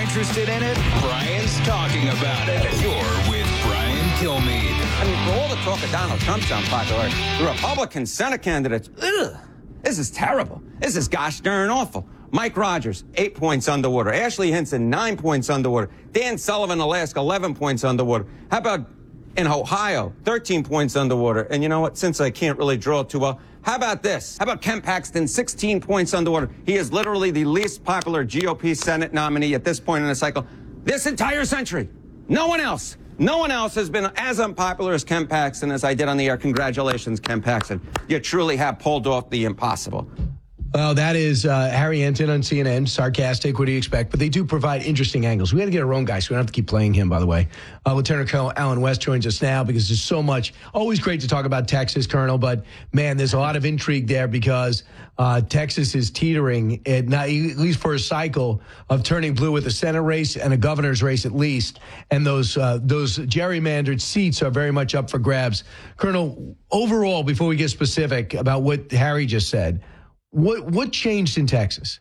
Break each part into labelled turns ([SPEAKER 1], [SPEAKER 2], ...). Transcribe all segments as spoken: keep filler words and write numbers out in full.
[SPEAKER 1] interested in it? Brian's talking about it. You're with Brian Kilmeade.
[SPEAKER 2] I mean, for all the talk of Donald Trump's unpopular, the Republican Senate candidates, ugh, this is terrible. This is gosh darn awful. Mike Rogers, eight points underwater. Ashley Hinson, nine points underwater. Dan Sullivan, Alaska, eleven points underwater. How about in Ohio, thirteen points underwater? And you know what? Since I can't really draw too well, how about this? How about Ken Paxton, sixteen points underwater? He is literally the least popular G O P Senate nominee at this point in the cycle this entire century. No one else. No one else has been as unpopular as Ken Paxton as I did on the air. Congratulations, Ken Paxton. You truly have pulled off the impossible.
[SPEAKER 3] Well, that is uh, Harry Enten on C N N. Sarcastic, what do you expect? But they do provide interesting angles. We got to get our own guy, so we don't have to keep playing him, by the way. Uh, Lieutenant Colonel Alan West joins us now because there's so much. Always great to talk about Texas, Colonel, but, man, there's a lot of intrigue there because uh, Texas is teetering, at, not, at least for a cycle, of turning blue with a Senate race and a governor's race at least. And those, uh, those gerrymandered seats are very much up for grabs. Colonel, overall, before we get specific about what Harry just said, What what changed in Texas?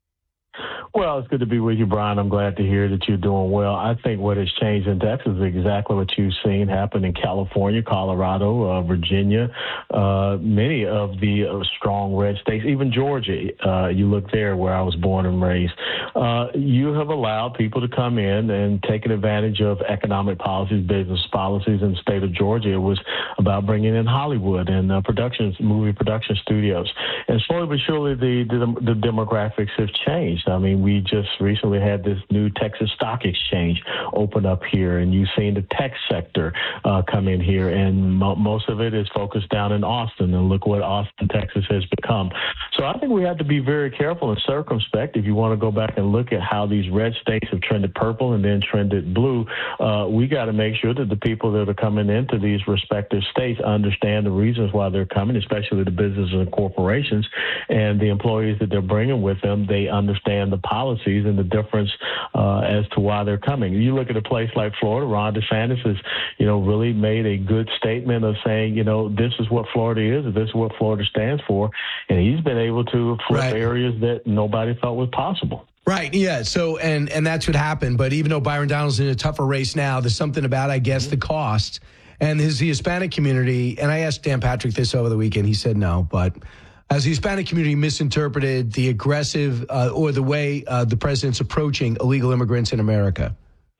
[SPEAKER 4] Well, it's good to be with you, Brian. I'm glad to hear that you're doing well. I think what has changed in Texas is exactly what you've seen happen in California, Colorado, uh, Virginia, uh, many of the uh, strong red states, even Georgia. Uh, you look there where I was born and raised. Uh, you have allowed people to come in and taken advantage of economic policies, business policies in the state of Georgia. It was about bringing in Hollywood and uh, productions, movie production studios. And slowly but surely, the, the, the demographics have changed. I mean, we just recently had this new Texas Stock Exchange open up here, and you've seen the tech sector uh, come in here, and mo- most of it is focused down in Austin, and look what Austin, Texas has become. So I think we have to be very careful and circumspect if you want to go back and look at how these red states have trended purple and then trended blue. Uh, we got to make sure that the people that are coming into these respective states understand the reasons why they're coming, especially the businesses and corporations, and the employees that they're bringing with them. They understand the policies and the difference uh, as to why they're coming. You look at a place like Florida, Ron DeSantis has, you know, really made a good statement of saying, you know, this is what Florida is, this is what Florida stands for, and he's been able to flip right. areas that nobody thought was possible.
[SPEAKER 3] Right, yeah, so, and, and that's what happened, but even though Byron Donalds is in a tougher race now, there's something about, I guess, mm-hmm. the cost, and his, the Hispanic community, and I asked Dan Patrick this over the weekend, he said no, but as the Hispanic community misinterpreted the aggressive uh, or the way uh, the president's approaching illegal immigrants in America.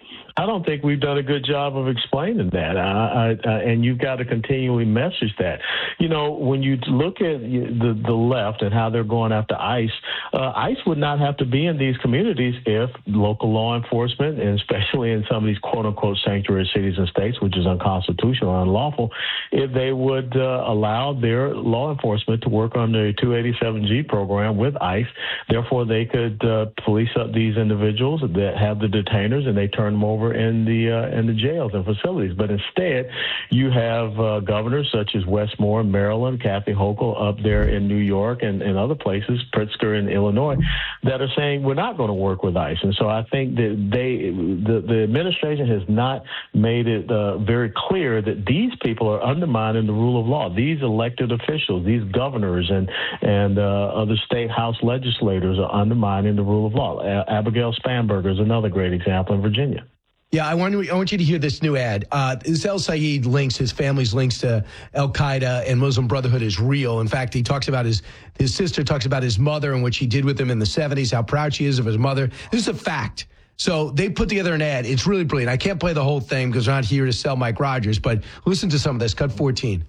[SPEAKER 4] I don't think we've done a good job of explaining that, I, I, uh, and you've got to continually message that. You know, when you look at the, the left and how they're going after ICE, uh, ICE would not have to be in these communities if local law enforcement, and especially in some of these quote-unquote sanctuary cities and states, which is unconstitutional and unlawful, if they would uh, allow their law enforcement to work on the two eighty-seven G program with ICE. Therefore, they could uh, police up these individuals that have the detainers, and they turn them over in the uh, in the jails and facilities. But instead, you have uh, governors such as Wes Moore in Maryland, Kathy Hochul up there in New York, and, and other places, Pritzker in Illinois, that are saying we're not going to work with ICE. And so I think that they, the, the administration has not made it uh, very clear that these people are undermining the rule of law. These elected officials, these governors and and uh, other state house legislators are undermining the rule of law. A- Abigail Spanberger is another great example in Virginia.
[SPEAKER 3] Yeah, I want, I want you to hear this new ad. Uh, this El Sayed links, his family's links to Al-Qaeda and Muslim Brotherhood is real. In fact, he talks about his, his sister talks about his mother and what she did with him in the seventies, how proud she is of his mother. This is a fact. So they put together an ad. It's really brilliant. I can't play the whole thing because we're not here to sell Mike Rogers, but listen to some of this. Cut fourteen.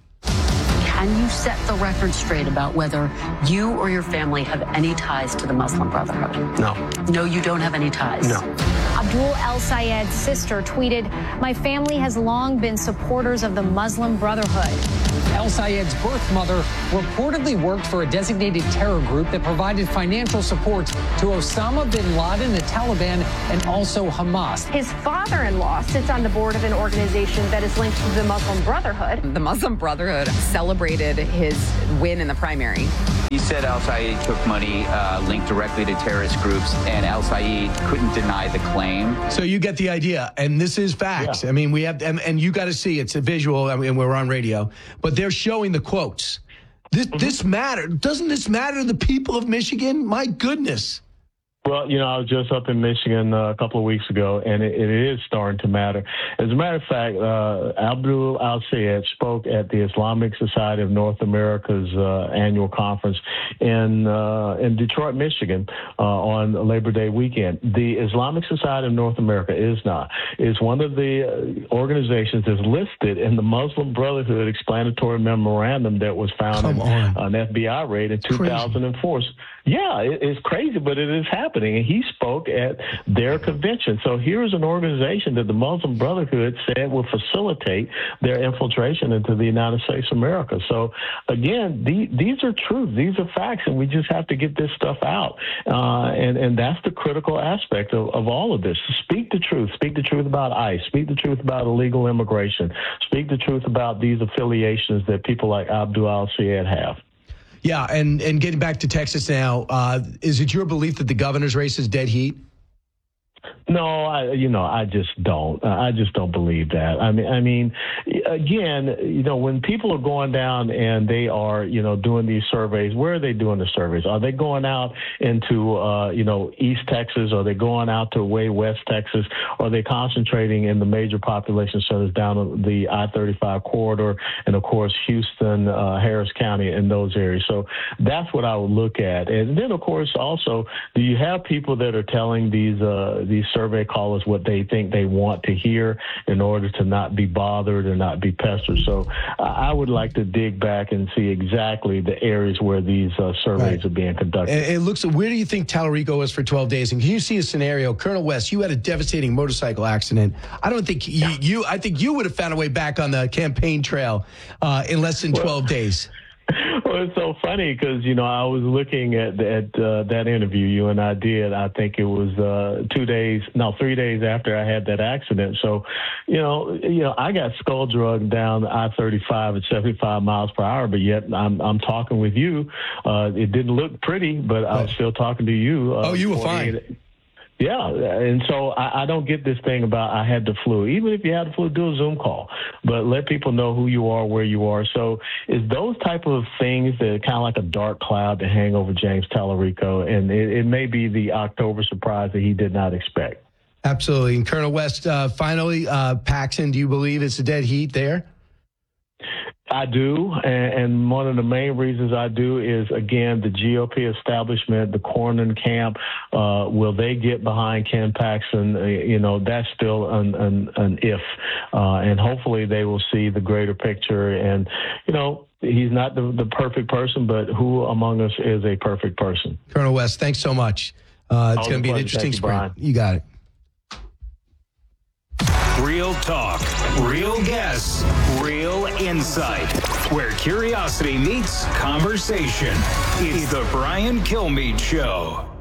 [SPEAKER 5] Can you set the record straight about whether you or your family have any ties to the Muslim Brotherhood?
[SPEAKER 2] No.
[SPEAKER 5] No, you don't have any ties?
[SPEAKER 2] No.
[SPEAKER 6] Abdul El Sayed's sister tweeted, "My family has long been supporters of the Muslim Brotherhood."
[SPEAKER 7] El Sayed's birth mother reportedly worked for a designated terror group that provided financial support to Osama bin Laden, the Taliban, and also Hamas.
[SPEAKER 6] His father-in-law sits on the board of an organization that is linked to the Muslim Brotherhood.
[SPEAKER 8] The Muslim Brotherhood celebrated his win in the primary.
[SPEAKER 9] He said Al Sayed took money uh, linked directly to terrorist groups, and Al Sayed couldn't deny the claim.
[SPEAKER 3] So you get the idea, and this is facts.
[SPEAKER 4] Yeah.
[SPEAKER 3] I mean, we have, and, and you got to see it's a visual. I mean, we're on radio, but they're showing the quotes. This, mm-hmm. this matter. Doesn't this matter to the people of Michigan? My goodness.
[SPEAKER 4] Well, you know, I was just up in Michigan uh, a couple of weeks ago, and it, it is starting to matter. As a matter of fact, uh, Abdul Al-Sayed spoke at the Islamic Society of North America's uh, annual conference in uh, in Detroit, Michigan, uh, on Labor Day weekend. The Islamic Society of North America, I S N A, is one of the uh, organizations that's listed in the Muslim Brotherhood explanatory memorandum that was found Come in on. an F B I raid in two thousand four. Crazy. Yeah, it, it's crazy, but it is happening. And he spoke at their convention. So here's an organization that the Muslim Brotherhood said will facilitate their infiltration into the United States of America. So, again, the, these are truths. These are facts, and we just have to get this stuff out. Uh, and, and that's the critical aspect of, of all of this. Speak the truth. Speak the truth about ICE. Speak the truth about illegal immigration. Speak the truth about these affiliations that people like Abdul Al-Sayed have.
[SPEAKER 3] Yeah, and, and getting back to Texas now, uh, is it your belief that the governor's race is dead heat?
[SPEAKER 4] No, I, you know, I just don't. I just don't believe that. I mean, I mean, again, you know, when people are going down and they are, you know, doing these surveys, where are they doing the surveys? Are they going out into, uh, you know, East Texas? Are they going out to way West Texas? Are they concentrating in the major population centers down the I thirty-five corridor and, of course, Houston, uh, Harris County, and those areas? So that's what I would look at. And then, of course, also, do you have people that are telling these uh, these survey callers what they think they want to hear in order to not be bothered or not be pestered? So uh, I would like to dig back and see exactly the areas where these uh, surveys right. are being conducted.
[SPEAKER 3] It, it looks. Where do you think Tallarico was for twelve days? And can you see a scenario, Colonel West? You had a devastating motorcycle accident. I don't think you. Yeah. you I think you would have found a way back on the campaign trail uh, in less than twelve well, days.
[SPEAKER 4] Well, it's so funny because, you know, I was looking at, at uh, that interview you and I did. I think it was uh, two days, no, three days after I had that accident. So, you know, you know, I got skull drugged down I thirty-five at seventy-five miles per hour, but yet I'm I'm talking with you. Uh, it didn't look pretty, but I was still talking to you. Uh,
[SPEAKER 3] oh, you were fine.
[SPEAKER 4] Yeah, and so I, I don't get this thing about I had the flu. Even if you had the flu, do a Zoom call, but let people know who you are, where you are. So it's those type of things that are kind of like a dark cloud that hang over James Tallarico, and it, it may be the October surprise that he did not expect.
[SPEAKER 3] Absolutely. And Colonel West, uh, finally, uh, Paxson, do you believe it's a dead heat there?
[SPEAKER 4] I do, and one of the main reasons I do is, again, the G O P establishment, the Cornyn camp, uh, will they get behind Ken Paxton? Uh, you know, that's still an, an, an if, uh, and hopefully they will see the greater picture. And, you know, he's not the, the perfect person, but who among us is a perfect person?
[SPEAKER 3] Colonel West, thanks so much. Uh, it's going to be an interesting spring. You got it.
[SPEAKER 1] Real talk, real guests, real insight. Where curiosity meets conversation. It's the Brian Kilmeade Show.